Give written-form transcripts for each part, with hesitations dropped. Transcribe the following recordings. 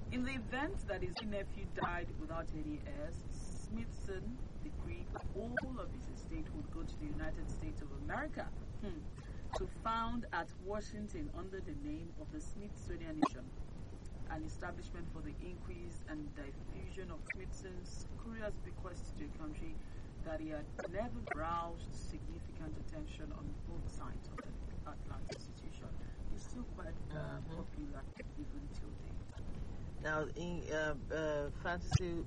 In the event that his nephew died without any heirs, Smithson decreed all of his estate would go to the United States of America to found at Washington under the name of the Smithsonian Nation, an establishment for the increase and diffusion of Smithson's curious bequest to a country that he had never roused significant attention on both sides of the Atlantic institution. It's still quite popular even till date. Now, in fantasy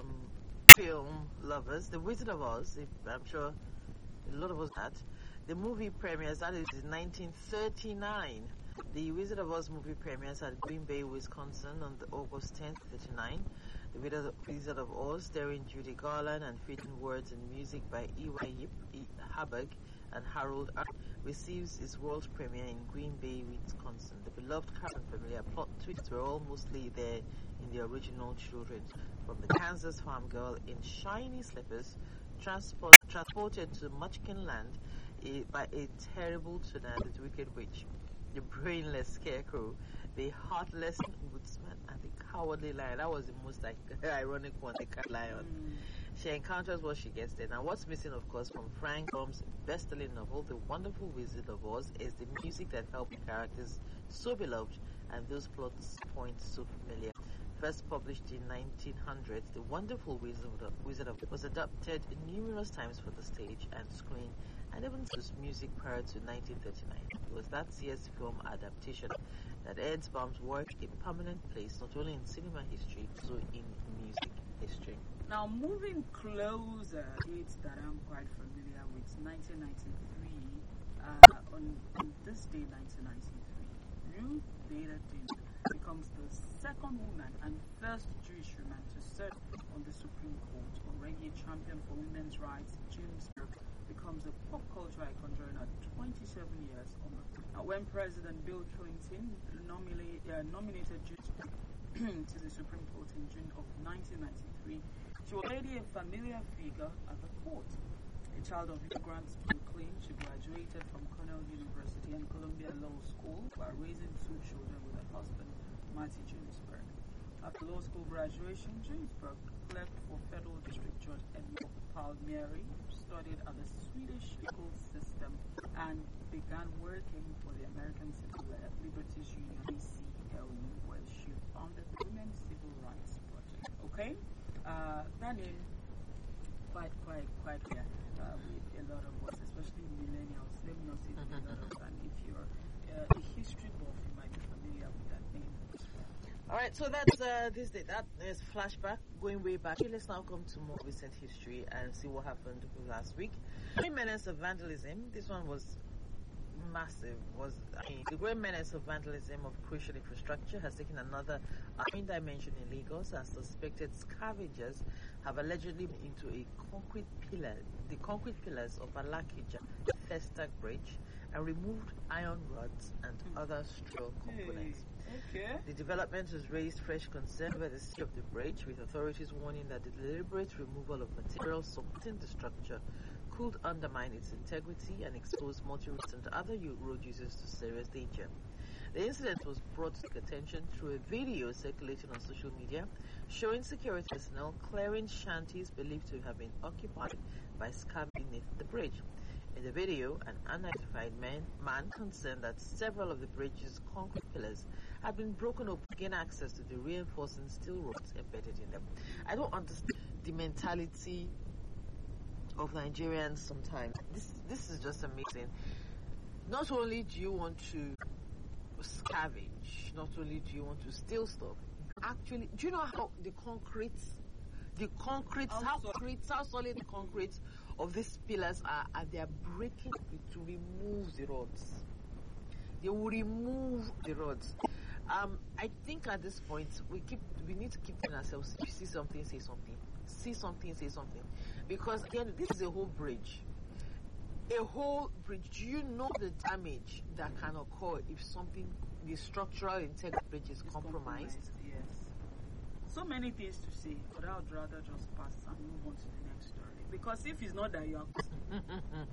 film lovers, The Wizard of Oz, I'm sure a lot of us had, the movie premieres, that is in 1939. The Wizard of Oz movie premieres at Green Bay, Wisconsin on August 10th, 1939. The Wizard of Oz, starring Judy Garland and featuring words and music by E.Y. Habig and Harold Arp, receives its world premiere in Green Bay, Wisconsin. The beloved cast and familiar plot twists were all mostly there in the original children, from the Kansas farm girl in shiny slippers, transported to Munchkin Land by a terrible tornado wicked witch, the brainless scarecrow, the heartless woodsman, and the cowardly lion. That was the most ironic one, the cat lion. She encounters what she gets there. Now, what's missing, of course, from Frank Baum's best-selling novel, The Wonderful Wizard of Oz, is the music that helped the characters so beloved and those plot points so familiar. First published in 1900, The Wonderful Wizard of Oz was adapted numerous times for the stage and screen, and even to music prior to 1939. It was that CS film adaptation that earned Baum's work a permanent place not only in cinema history, but also in music history. Now, moving closer, dates that I'm quite familiar with, 1993. On this day, 1993, Ruth Bader Ginsburg becomes the second woman and first Jewish woman to serve on the Supreme Court. Already a champion for women's rights, Ginsburg becomes a pop culture icon during her 27 years on the when President Bill Clinton nominated Ginsburg to the Supreme Court in June of 1993. She was already a familiar figure at the court. A child of immigrants, Brooklyn, she graduated from Cornell University and Columbia Law School while raising two children with her husband, Marty Ginsburg. After law school graduation, Ginsburg clerked for federal district judge Edward Palmieri, studied at the Swedish legal system, and began working for the American Civil Liberties Union, ACLU, where she founded the Women's Civil Rights Project. Okay? That name quite clear with a lot of us, especially millennials. Let me not say a lot of us, and if you're a history buff, you might be familiar with that name as well. All right, so that's this day. That is flashback, going way back. Okay, let's now come to more recent history and see what happened last week. Great menace of vandalism. This one was massive. The great menace of vandalism of crucial infrastructure has taken another dimension in Lagos, as suspected scavengers have allegedly been into the concrete pillars of Alakija Festac Bridge and removed iron rods and other structural components. Okay. The development has raised fresh concern over the state of the bridge, with authorities warning that the deliberate removal of materials supporting the structure could undermine its integrity and expose motorists and other road users to serious danger. The incident was brought to attention through a video circulating on social media showing security personnel clearing shanties believed to have been occupied by scavengers beneath the bridge. In the video, an unidentified man concerned that several of the bridge's concrete pillars had been broken up to gain access to the reinforcing steel rods embedded in them. I don't understand the mentality of Nigerians sometimes. This is just amazing. Not only do you want to scavenge, not only do you want to steal stuff, actually, do you know how how solid the concrete of these pillars are, and they are breaking it to remove the rods. They will remove the rods. I think at this point we need to keep telling ourselves, if you see something, say something. See something, say something. Because again, this is a whole bridge. A whole bridge. Do you know the damage that can occur if the structural integrity of the bridge is compromised? Yes. So many things to say, but I would rather just pass and move on to the next story. Because if it's not that you are